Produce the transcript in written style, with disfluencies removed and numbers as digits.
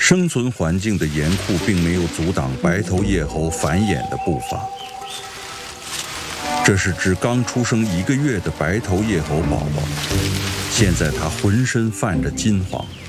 生存环境的严酷并没有阻挡白头叶猴繁衍的步伐。这是只刚出生1个月的白头叶猴宝宝，现在它浑身泛着金黄。